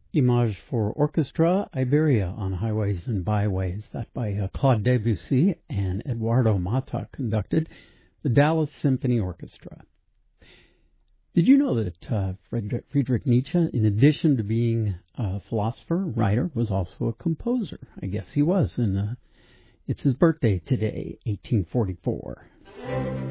Image for Orchestra, Iberia on Highways and Byways, that by Claude Debussy and Eduardo Mata conducted the Dallas Symphony Orchestra. Did you know that Friedrich Nietzsche, in addition to being a philosopher, writer, was also a composer? I guess he was, and it's his birthday today, 1844.